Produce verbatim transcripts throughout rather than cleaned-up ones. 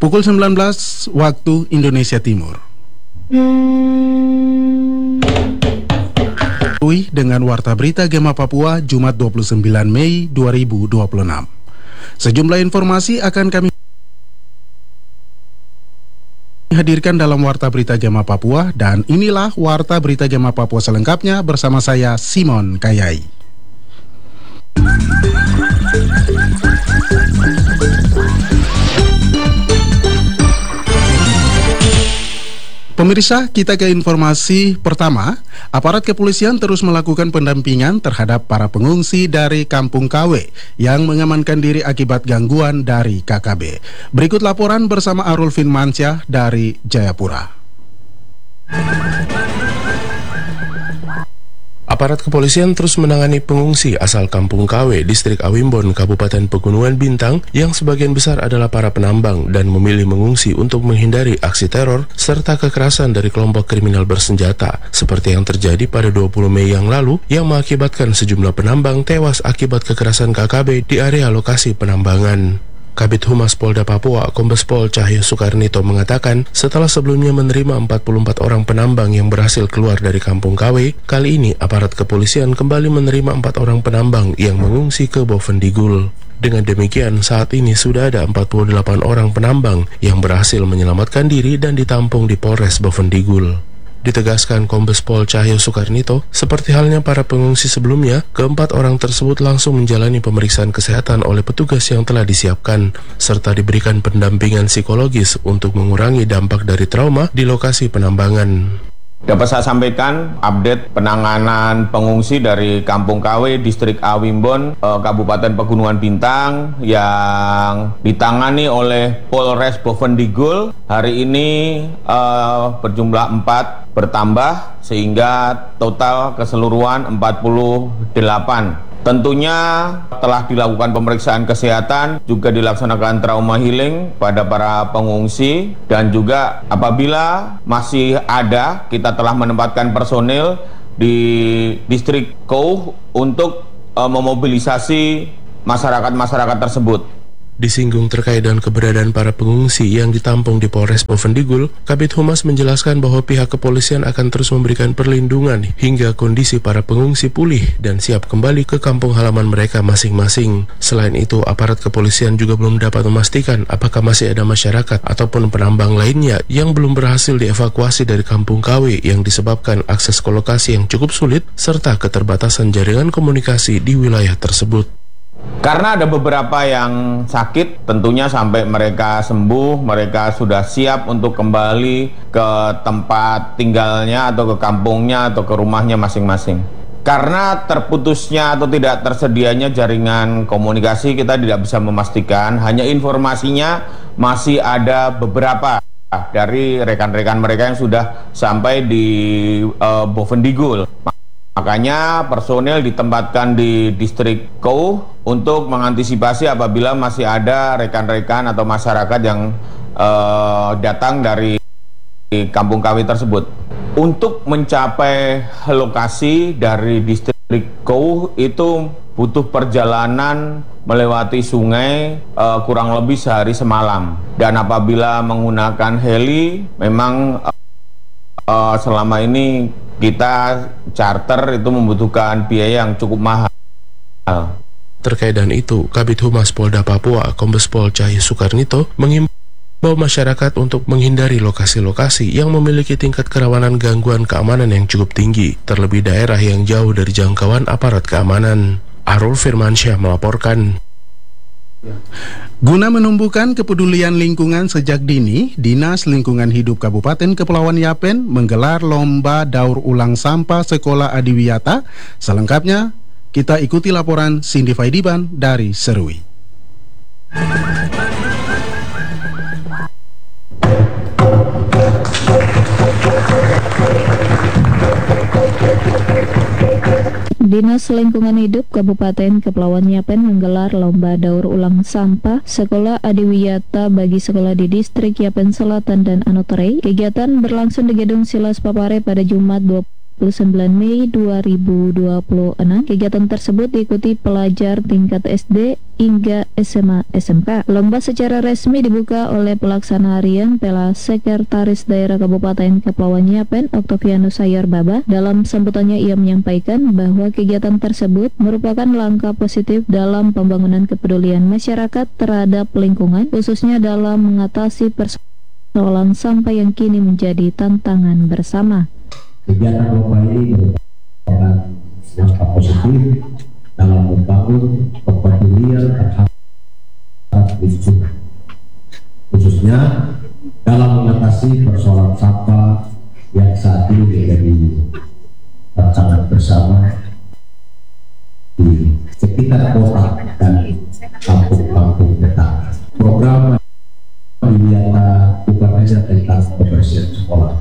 Pukul sembilan belas waktu Indonesia Timur. Dengan Warta Berita Gema Papua, Jumat dua puluh sembilan Mei dua ribu dua puluh enam. Sejumlah informasi akan kami hadirkan dalam Warta Berita Gema Papua, dan inilah Warta Berita Gema Papua selengkapnya bersama saya, Simon Kayai. Pemirsa, kita ke informasi pertama. Aparat kepolisian terus melakukan pendampingan terhadap para pengungsi dari Kampung K W yang mengamankan diri akibat gangguan dari K K B. Berikut laporan bersama Arul Firmansyah dari Jayapura. Aparat kepolisian terus menangani pengungsi asal Kampung K W, Distrik Awimbon, Kabupaten Pegunungan Bintang, yang sebagian besar adalah para penambang dan memilih mengungsi untuk menghindari aksi teror serta kekerasan dari kelompok kriminal bersenjata, seperti yang terjadi pada dua puluh Mei yang lalu, yang mengakibatkan sejumlah penambang tewas akibat kekerasan K K B di area lokasi penambangan. Kabid Humas Polda Papua, Kombes Pol Cahyo Sukarnito mengatakan, setelah sebelumnya menerima empat puluh empat orang penambang yang berhasil keluar dari Kampung K W, kali ini aparat kepolisian kembali menerima empat orang penambang yang mengungsi ke Bovendigul. Dengan demikian, saat ini sudah ada empat puluh delapan orang penambang yang berhasil menyelamatkan diri dan ditampung di Polres Bovendigul. Ditegaskan Kombes Pol Cahyo Sukarnito, seperti halnya para pengungsi sebelumnya, keempat orang tersebut langsung menjalani pemeriksaan kesehatan oleh petugas yang telah disiapkan, serta diberikan pendampingan psikologis untuk mengurangi dampak dari trauma di lokasi penambangan. Dapat saya sampaikan update penanganan pengungsi dari Kampung K W, Distrik Awimbon, eh, Kabupaten Pegunungan Bintang yang ditangani oleh Polres Bovendigul. Hari ini eh, berjumlah empat, bertambah sehingga total keseluruhan empat puluh delapan. Tentunya telah dilakukan pemeriksaan kesehatan, juga dilaksanakan trauma healing pada para pengungsi, dan juga apabila masih ada, kita telah menempatkan personil di distrik Kouh untuk uh, memobilisasi masyarakat-masyarakat tersebut. Disinggung terkait dengan keberadaan para pengungsi yang ditampung di Polres Bovendigul, Kabid Humas menjelaskan bahwa pihak kepolisian akan terus memberikan perlindungan hingga kondisi para pengungsi pulih dan siap kembali ke kampung halaman mereka masing-masing. Selain itu, aparat kepolisian juga belum dapat memastikan apakah masih ada masyarakat ataupun penambang lainnya yang belum berhasil dievakuasi dari Kampung K W yang disebabkan akses ke lokasi yang cukup sulit serta keterbatasan jaringan komunikasi di wilayah tersebut. Karena ada beberapa yang sakit, tentunya sampai mereka sembuh, mereka sudah siap untuk kembali ke tempat tinggalnya atau ke kampungnya atau ke rumahnya masing-masing. Karena terputusnya atau tidak tersedianya jaringan komunikasi, kita tidak bisa memastikan, hanya informasinya masih ada beberapa dari rekan-rekan mereka yang sudah sampai di uh, Bovendigul. Makanya personil ditempatkan di distrik Kouh untuk mengantisipasi apabila masih ada rekan-rekan atau masyarakat yang uh, datang dari Kampung K W tersebut. Untuk mencapai lokasi dari distrik Kouh itu butuh perjalanan melewati sungai uh, kurang lebih sehari semalam. Dan apabila menggunakan heli, memang uh, uh, selama ini kita charter itu membutuhkan biaya yang cukup mahal. Terkait dengan itu, Kabid Humas Polda Papua, Kombes Pol Cahyo Sukarnito, mengimbau masyarakat untuk menghindari lokasi-lokasi yang memiliki tingkat kerawanan gangguan keamanan yang cukup tinggi, terlebih daerah yang jauh dari jangkauan aparat keamanan. Arul Firmansyah melaporkan. Guna menumbuhkan kepedulian lingkungan sejak dini, Dinas Lingkungan Hidup Kabupaten Kepulauan Yapen menggelar lomba daur ulang sampah Sekolah Adiwiyata. Selengkapnya, kita ikuti laporan Cindy Faidiban dari Serui. Dinas Lingkungan Hidup Kabupaten Kepulauan Yapen menggelar lomba daur ulang sampah Sekolah Adiwiyata bagi sekolah di distrik Yapen Selatan dan Anoterei. Kegiatan berlangsung di Gedung Silas Papare pada Jumat dua puluh sembilan Mei dua ribu dua puluh enam. Kegiatan tersebut diikuti pelajar tingkat S D hingga S M A S M K. Lomba secara resmi dibuka oleh pelaksana harian Pela Sekretaris Daerah Kabupaten Kepulauan Yapen, Oktavianus Sayurbaba. Dalam sambutannya ia menyampaikan bahwa kegiatan tersebut merupakan langkah positif dalam pembangunan kepedulian masyarakat terhadap lingkungan, khususnya dalam mengatasi persoalan sampah yang kini menjadi tantangan bersama. Kegiatan lomba ini merupakan langkah positif dalam membangun kepedulian terhadap lingkungan, khususnya dalam mengatasi persoalan sampah yang saat ini menjadi tantangan bersama di sekitar kota dan kampung-kampung tetangga. Program Wiyata bukan hanya tentang kebersihan sekolah,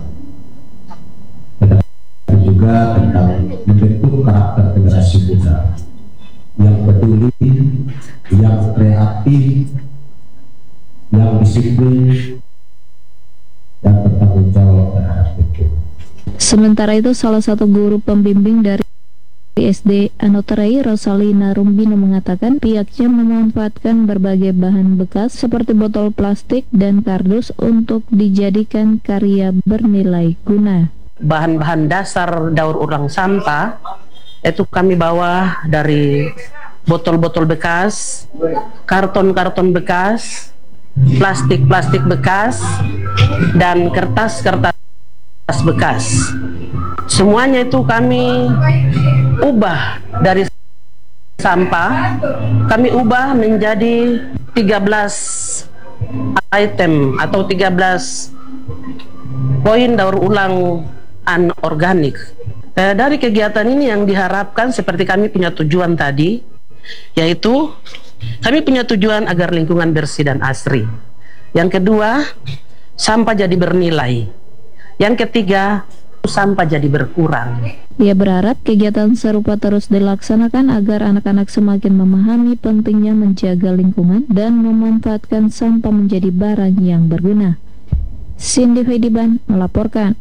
tetapi juga tentang membentuk karakter generasi muda yang peduli, yang kreatif, yang disiplin, dan bertanggung jawab terhadap lingkungan. Sementara itu, salah satu guru pembimbing dari S D Anoterai, Rosalina Rumbino, mengatakan pihaknya memanfaatkan berbagai bahan bekas seperti botol plastik dan kardus untuk dijadikan karya bernilai guna. Bahan-bahan dasar daur ulang sampah itu kami bawa dari botol-botol bekas, karton-karton bekas, plastik-plastik bekas, dan kertas-kertas bekas. Semuanya itu kami ubah dari sampah, kami ubah menjadi tiga belas item atau tiga belas poin daur ulang anorganik. Eh, dari kegiatan ini yang diharapkan seperti kami punya tujuan tadi, yaitu kami punya tujuan agar lingkungan bersih dan asri. Yang kedua, sampah jadi bernilai. Yang ketiga, sampah jadi berkurang. Ia berharap kegiatan serupa terus dilaksanakan agar anak-anak semakin memahami pentingnya menjaga lingkungan dan memanfaatkan sampah menjadi barang yang berguna. Cindy Fediban melaporkan.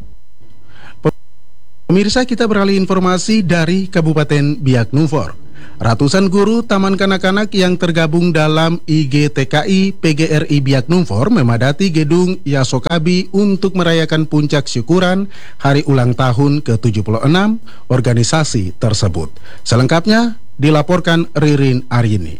Pemirsa, kita beralih informasi dari Kabupaten Biak Numfor. Ratusan guru taman kanak-kanak yang tergabung dalam I G T K I P G R I Biak Numfor memadati gedung Yasokabi untuk merayakan puncak syukuran hari ulang tahun ke tujuh puluh enam organisasi tersebut. Selengkapnya dilaporkan Ririn Aryini.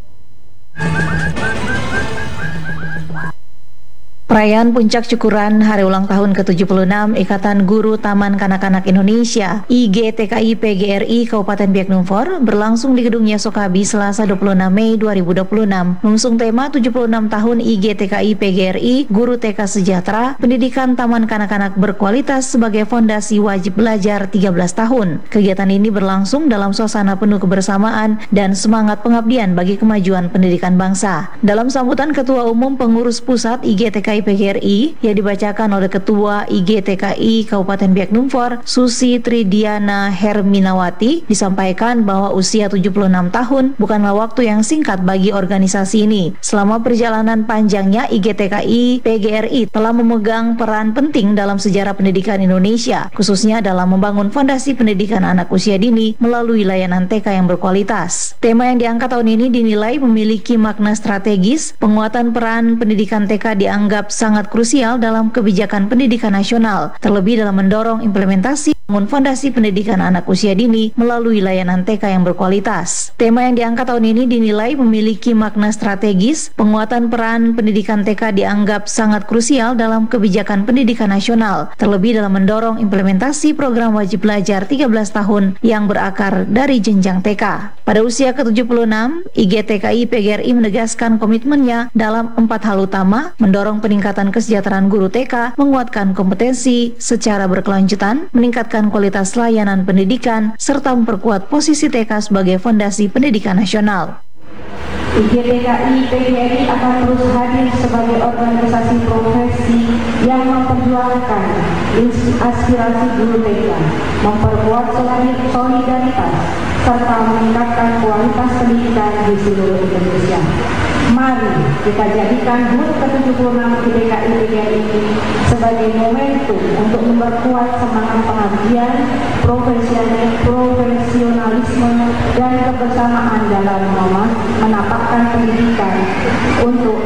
Perayaan puncak syukuran hari ulang tahun ke tujuh puluh enam Ikatan Guru Taman Kanak-Kanak Indonesia I G T K I P G R I Kabupaten Biak Numfor berlangsung di Gedung Yasokabi Selasa dua puluh enam Mei dua ribu dua puluh enam. Mengusung tema tujuh puluh enam tahun I G T K I P G R I Guru T K Sejahtera, pendidikan taman kanak-kanak berkualitas sebagai fondasi wajib belajar tiga belas tahun. Kegiatan ini berlangsung dalam suasana penuh kebersamaan dan semangat pengabdian bagi kemajuan pendidikan bangsa. Dalam sambutan Ketua Umum Pengurus Pusat I G T K I P G R I yang dibacakan oleh Ketua I G T K I Kabupaten Biak Numfor, Susi Tridiana Herminawati, disampaikan bahwa usia tujuh puluh enam tahun bukanlah waktu yang singkat bagi organisasi ini. Selama perjalanan panjangnya, I G T K I P G R I telah memegang peran penting dalam sejarah pendidikan Indonesia, khususnya dalam membangun fondasi pendidikan anak usia dini melalui layanan T K yang berkualitas. Tema yang diangkat tahun ini dinilai memiliki makna strategis. Penguatan peran pendidikan T K dianggap sangat krusial dalam kebijakan pendidikan nasional, terlebih dalam mendorong implementasi membangun fondasi pendidikan anak usia dini melalui layanan T K yang berkualitas. Tema yang diangkat tahun ini dinilai memiliki makna strategis. Penguatan peran pendidikan T K dianggap sangat krusial dalam kebijakan pendidikan nasional, terlebih dalam mendorong implementasi program wajib belajar tiga belas tahun yang berakar dari jenjang T K. Pada usia ke tujuh puluh enam, I G T K I P G R I menegaskan komitmennya dalam empat hal utama: mendorong peningkatan kesejahteraan guru T K, menguatkan kompetensi secara berkelanjutan, meningkatkan kualitas layanan pendidikan, serta memperkuat posisi T K sebagai fondasi pendidikan nasional. I G T K I P G R I akan terus hadir sebagai organisasi profesi yang memperjuangkan aspirasi guru T K, memperkuat solidaritas, serta meningkatkan kualitas pendidikan di seluruh Indonesia. Mari kita jadikan H U T ke tujuh puluh enam I D K I P G R I ini sebagai momentum untuk memperkuat semangat pengabdian, profesionalisme, dan kebersamaan dalam menapakkan pendidikan untuk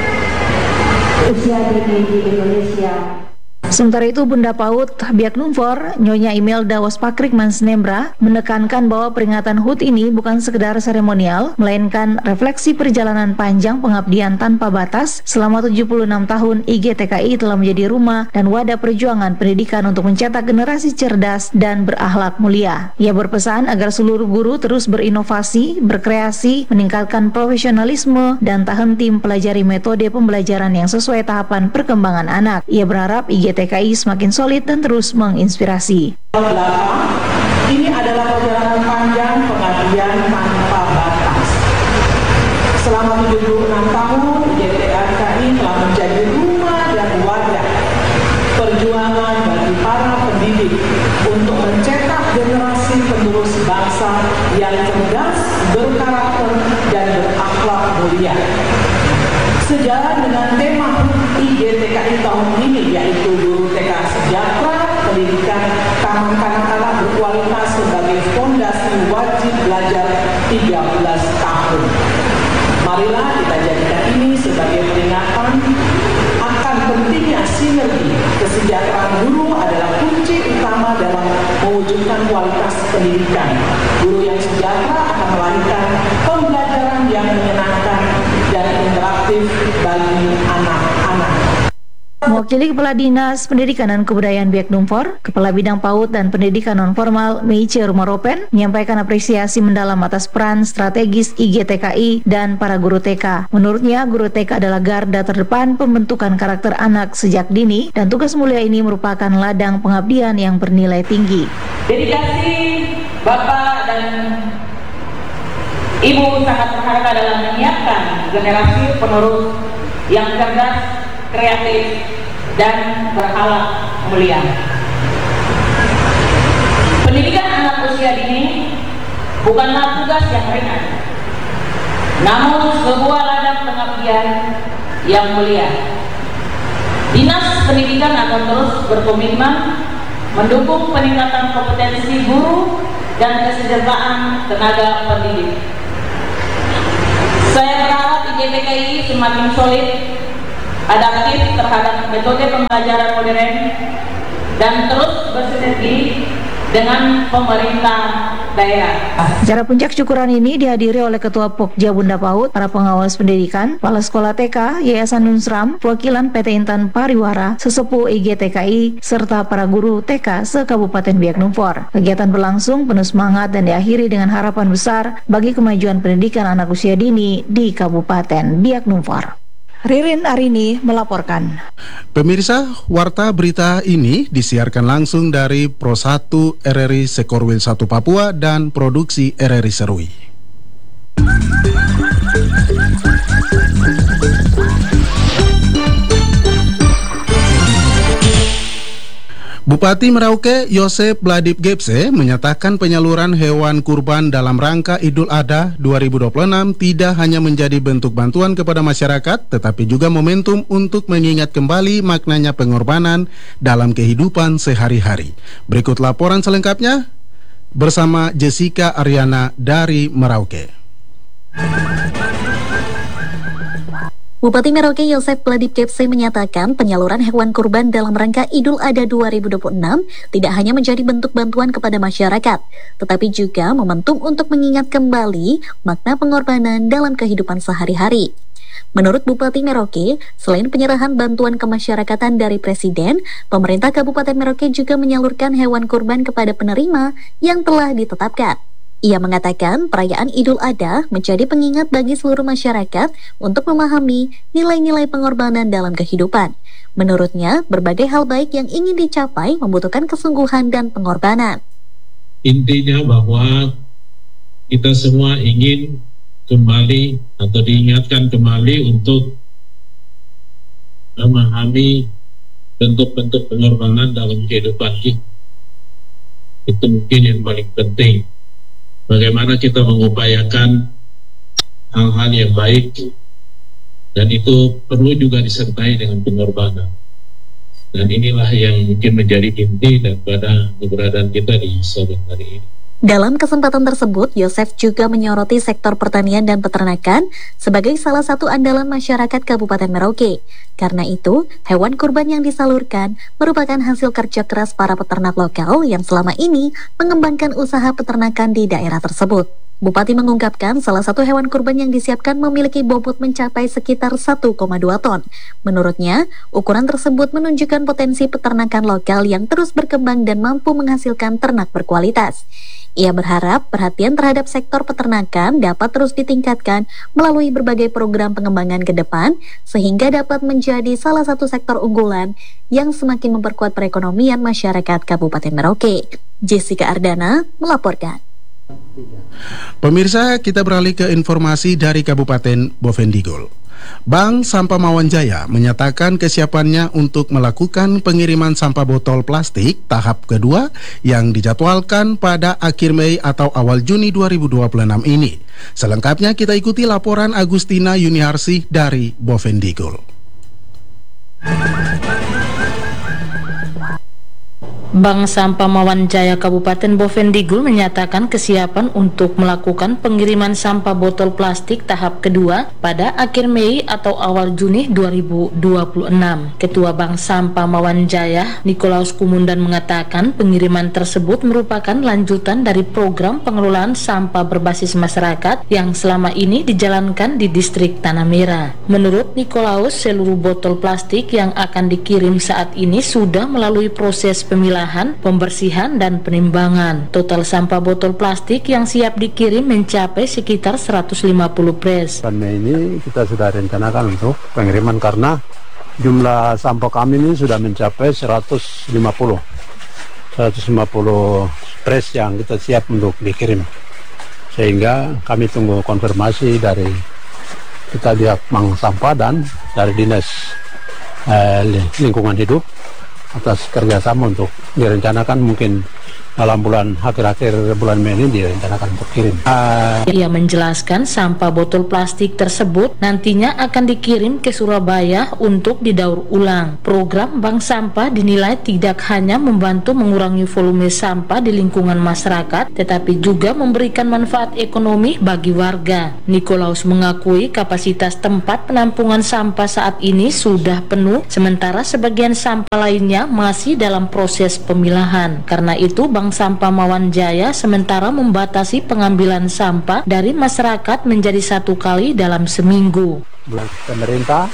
usia dini di Indonesia. Sementara itu, Bunda PAUD Biak Numfor, Nyonya Imelda Waspakrik Mansnembra, menekankan bahwa peringatan H U T ini bukan sekedar seremonial, melainkan refleksi perjalanan panjang pengabdian tanpa batas selama tujuh puluh enam tahun. I G T K I telah menjadi rumah dan wadah perjuangan pendidikan untuk mencetak generasi cerdas dan berakhlak mulia. Ia berpesan agar seluruh guru terus berinovasi, berkreasi, meningkatkan profesionalisme, dan tak henti mempelajari metode pembelajaran yang sesuai tahapan perkembangan anak. Ia berharap I G T K I semakin solid dan terus menginspirasi. Ini adalah perjalanan panjang pengabdian tanpa batas. Selama tujuh puluh enam tahun, I G T K I telah menjadi rumah dan wadah perjuangan bagi para pendidik untuk mencetak generasi penerus bangsa yang cerdas, berkarakter, dan berakhlak mulia. Sejalan dengan tema I G T K I tahun ini, yaitu Guru T K Sejahtera, pendidikan taman kanak-kanak berkualitas sebagai fondasi wajib belajar tiga belas tahun. Marilah kita jadikan ini sebagai peringatan akan pentingnya sinergi. Kesejahteraan guru adalah kunci utama dalam mewujudkan kualitas pendidikan. Guru yang sejahtera akan melahirkan pembelajaran yang menyenangkan dan interaktif bagi anak-anak. Mewakili Kepala Dinas Pendidikan dan Kebudayaan Biak Numfor, Kepala Bidang PAUD dan Pendidikan Nonformal Meice Rumaropen menyampaikan apresiasi mendalam atas peran strategis I G T K I dan para guru T K. Menurutnya, guru T K adalah garda terdepan pembentukan karakter anak sejak dini, dan tugas mulia ini merupakan ladang pengabdian yang bernilai tinggi. Dedikasi Bapak dan Ibu sangat berharga dalam menyiapkan generasi penerus yang cerdas, kreatif, dan berakhlak mulia. Pendidikan anak usia dini bukanlah tugas yang ringan, namun sebuah ladang pengabdian yang mulia. Dinas Pendidikan akan terus berkomitmen mendukung peningkatan kompetensi guru dan kesejahteraan tenaga pendidik. Saya berharap I G T K I semakin solid, adaptif terhadap metode pembelajaran modern, dan terus bersinergi dengan pemerintah daerah. Acara puncak syukuran ini dihadiri oleh Ketua Pokja Bunda PAUD, para pengawas pendidikan, kepala sekolah T K, Yayasan Nunsram, perwakilan P T Intan Pariwara, sesepuh I G T K I, serta para guru T K se-Kabupaten Biak Numfor. Kegiatan berlangsung penuh semangat dan diakhiri dengan harapan besar bagi kemajuan pendidikan anak usia dini di Kabupaten Biak Numfor. Ririn Arini melaporkan. Pemirsa, warta berita ini disiarkan langsung dari Pro satu R R I Sekorwil satu Papua dan Produksi R R I Serui. Bupati Merauke Yosep Bladip Gepse menyatakan penyaluran hewan kurban dalam rangka Idul Adha dua ribu dua puluh enam tidak hanya menjadi bentuk bantuan kepada masyarakat, tetapi juga momentum untuk mengingat kembali maknanya pengorbanan dalam kehidupan sehari-hari. Berikut laporan selengkapnya bersama Jessica Ariana dari Merauke. Bupati Merauke Yosep Bladip Gepse menyatakan penyaluran hewan kurban dalam rangka Idul Adha dua ribu dua puluh enam tidak hanya menjadi bentuk bantuan kepada masyarakat, tetapi juga momentum untuk mengingat kembali makna pengorbanan dalam kehidupan sehari-hari. Menurut Bupati Merauke, selain penyerahan bantuan kemasyarakatan dari Presiden, pemerintah Kabupaten Merauke juga menyalurkan hewan kurban kepada penerima yang telah ditetapkan. Ia mengatakan perayaan Idul Adha menjadi pengingat bagi seluruh masyarakat untuk memahami nilai-nilai pengorbanan dalam kehidupan. Menurutnya, berbagai hal baik yang ingin dicapai membutuhkan kesungguhan dan pengorbanan. Intinya bahwa kita semua ingin kembali atau diingatkan kembali untuk memahami bentuk-bentuk pengorbanan dalam kehidupan kita. Itu mungkin yang paling penting. Bagaimana kita mengupayakan hal-hal yang baik Dan itu perlu juga disertai dengan pengorbanan. Dan inilah yang mungkin menjadi inti daripada keberadaan kita di sore hari ini. Dalam kesempatan tersebut, Yosef juga menyoroti sektor pertanian dan peternakan sebagai salah satu andalan masyarakat Kabupaten Merauke. Karena itu, hewan kurban yang disalurkan merupakan hasil kerja keras para peternak lokal yang selama ini mengembangkan usaha peternakan di daerah tersebut. Bupati mengungkapkan salah satu hewan kurban yang disiapkan memiliki bobot mencapai sekitar satu koma dua ton. Menurutnya, ukuran tersebut menunjukkan potensi peternakan lokal yang terus berkembang dan mampu menghasilkan ternak berkualitas. Ia berharap perhatian terhadap sektor peternakan dapat terus ditingkatkan melalui berbagai program pengembangan ke depan, sehingga dapat menjadi salah satu sektor unggulan yang semakin memperkuat perekonomian masyarakat Kabupaten Merauke. Jessica Ardana melaporkan. Pemirsa, kita beralih ke informasi dari Kabupaten Bovendigul. Bank Sampah Mawanjaya menyatakan kesiapannya untuk melakukan pengiriman sampah botol plastik tahap kedua yang dijadwalkan pada akhir Mei atau awal Juni dua ribu dua puluh enam ini. Selengkapnya kita ikuti laporan Agustina Yuniarsih dari Bovendigul. Bank Sampah Mawanjaya Kabupaten Bovendigul menyatakan kesiapan untuk melakukan pengiriman sampah botol plastik tahap kedua pada akhir Mei atau awal Juni dua ribu dua puluh enam. Ketua Bank Sampah Mawanjaya, Nikolaus Kumundan, mengatakan pengiriman tersebut merupakan lanjutan dari program pengelolaan sampah berbasis masyarakat yang selama ini dijalankan di distrik Tanah Merah. Menurut Nikolaus, seluruh botol plastik yang akan dikirim saat ini sudah melalui proses pemilahan, pembersihan, dan penimbangan. Total sampah botol plastik yang siap dikirim mencapai sekitar seratus lima puluh pres. Dan ini kita sudah rencanakan untuk pengiriman karena jumlah sampah kami ini sudah mencapai seratus lima puluh pres yang kita siap untuk dikirim. Sehingga kami tunggu konfirmasi dari kita di Bank Sampah dan dari Dinas eh, Lingkungan Hidup atas kerjasama untuk direncanakan mungkin dalam bulan akhir-akhir bulan Mei ini direncanakan untuk kirim. Uh... Ia menjelaskan sampah botol plastik tersebut nantinya akan dikirim ke Surabaya untuk didaur ulang. Program Bank Sampah dinilai tidak hanya membantu mengurangi volume sampah di lingkungan masyarakat, tetapi juga memberikan manfaat ekonomi bagi warga. Nikolaus mengakui kapasitas tempat penampungan sampah saat ini sudah penuh, sementara sebagian sampah lainnya masih dalam proses pemilahan. Karena itu, Bank Sampah Mawanjaya sementara membatasi pengambilan sampah dari masyarakat menjadi satu kali dalam seminggu. Pemerintah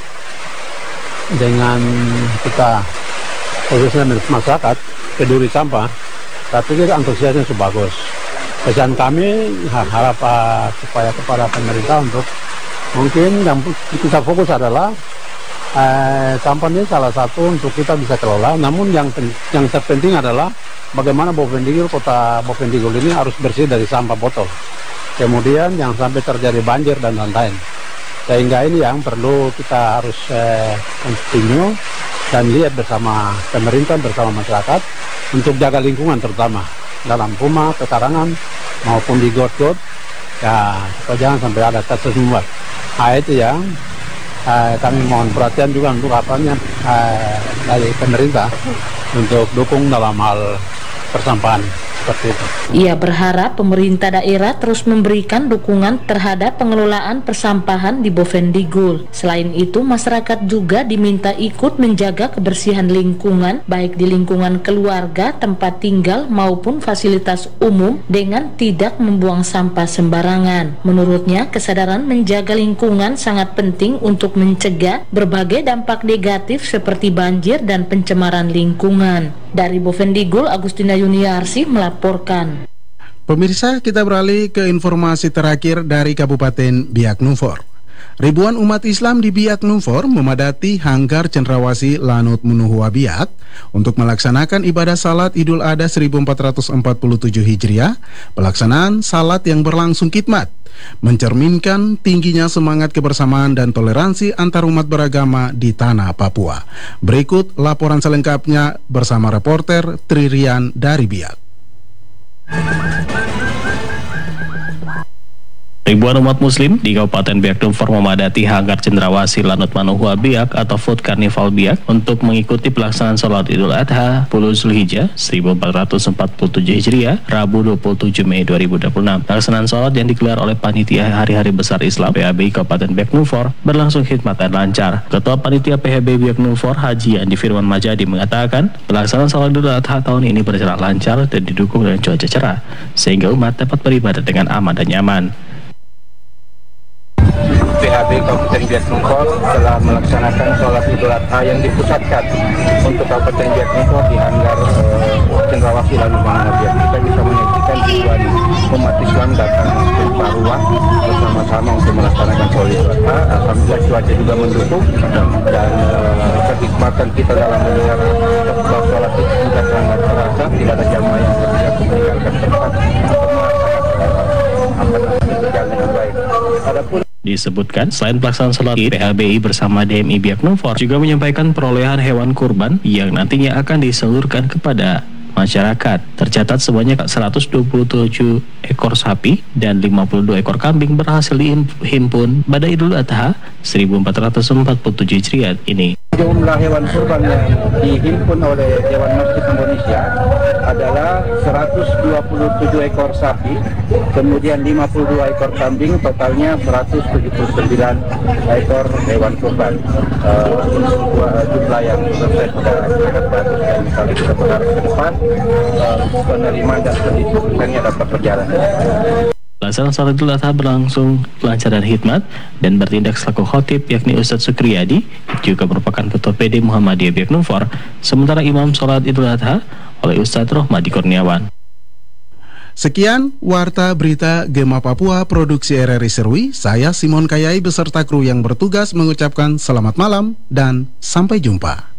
dengan kita khususnya masyarakat peduli sampah, tapi kita antusiasnya sudah bagus. Pesan kami harap uh, supaya kepada pemerintah untuk mungkin yang kita fokus adalah uh, sampah ini salah satu untuk kita bisa kelola. Namun yang yang terpenting adalah bagaimana Bovendigul, kota Bovendigul ini harus bersih dari sampah botol. Kemudian yang sampai terjadi banjir dan lain-lain. Sehingga ini yang perlu kita harus eh, continue dan lihat bersama pemerintah, bersama masyarakat untuk jaga lingkungan terutama dalam rumah, pekarangan maupun di got-got. Ya, supaya jangan sampai ada kasus membuat. Nah, itu yang eh, kami mohon perhatian juga untuk apanya eh, dari pemerintah untuk dukung dalam hal persampahan seperti itu. Ia berharap pemerintah daerah terus memberikan dukungan terhadap pengelolaan persampahan di Bovendigul. Selain itu, masyarakat juga diminta ikut menjaga kebersihan lingkungan, baik di lingkungan keluarga, tempat tinggal, maupun fasilitas umum dengan tidak membuang sampah sembarangan. Menurutnya, kesadaran menjaga lingkungan sangat penting untuk mencegah berbagai dampak negatif seperti banjir dan pencemaran lingkungan. Dari Bovendigul, Agustina Yuniarsih melaporkan. Pemirsa, kita beralih ke informasi terakhir dari Kabupaten Biak Numfor. Ribuan umat Islam di Biak Numfor memadati Hanggar Cendrawasih Lanut Munuhua Biak untuk melaksanakan ibadah salat Idul Adha seribu empat ratus empat puluh tujuh Hijriah. Pelaksanaan salat yang berlangsung khidmat mencerminkan tingginya semangat kebersamaan dan toleransi antar umat beragama di tanah Papua. Berikut laporan selengkapnya bersama reporter Tririan dari Biak. Ribuan umat muslim di Kabupaten Biak Numfor memadati Hanggar Cendrawasih Lanut Manuhua Biak atau Food Carnival Biak untuk mengikuti pelaksanaan sholat Idul Adha sepuluh Zulhijjah seribu empat ratus empat puluh tujuh Hijriah, Rabu dua puluh tujuh Mei dua ribu dua puluh enam. Pelaksanaan sholat yang digelar oleh Panitia Hari-Hari Besar Islam P H B I Kabupaten Biak Numfor berlangsung khidmat dan lancar. Ketua Panitia P H B I Biak Numfor Haji Andi Firman Majadi mengatakan pelaksanaan sholat Idul Adha tahun ini berjalan lancar dan didukung dengan cuaca cerah sehingga umat dapat beribadah dengan aman dan nyaman. P H B I Kabupaten Biak Numfor telah melaksanakan sholat Idul Adha yang dipusatkan untuk Kabupaten Biak Numfor di Hanggar uh, Cendrawasih Lanut Manuhua Biak. Kita bisa menyaksikan ribuan umat Islam datang ke Paruah bersama-sama untuk melaksanakan sholat Idul Adha. Alhamdulillah cuaca juga mendukung dan uh, kenikmatan kita dalam mendengar khutbah sholat itu juga sangat terasa. Tidak ada jamaah yang berpihak meninggalkan tempat untuk melaksanakan apa namanya berjalan dengan baik. Adapun Disebutkan, selain pelaksanaan sholat Id, P H B I bersama D M I Biak Numfor juga menyampaikan perolehan hewan kurban yang nantinya akan disalurkan kepada masyarakat. Tercatat sebanyak seratus dua puluh tujuh ekor sapi dan lima puluh dua ekor kambing berhasil dihimpun pada Idul Adha seribu empat ratus empat puluh tujuh Hijriah ini. Jumlah hewan kurban yang dihimpun oleh Dewan Masjid Indonesia adalah seratus dua puluh tujuh ekor sapi, kemudian lima puluh dua ekor kambing, totalnya seratus tujuh puluh sembilan ekor hewan kurban. Uh, sebuah jumlah yang menurut saya sudah sangat bagus dan misalnya kita berharap ke depan uh, penerimaan dan pendistribusiannya dapat berjalan. Pelaksanaan sholat Idul Adha berlangsung lancar dan hikmat dan bertindak selaku khotib yakni Ustadz Sukriyadi juga merupakan Ketua P D Muhammadiyah Biak Numfor, sementara Imam sholat Idul Adha oleh Ustadz Rohmadi Kurniawan. Sekian Warta Berita Gema Papua Produksi R R I Serwi. Saya Simon Kayai beserta kru yang bertugas mengucapkan selamat malam dan sampai jumpa.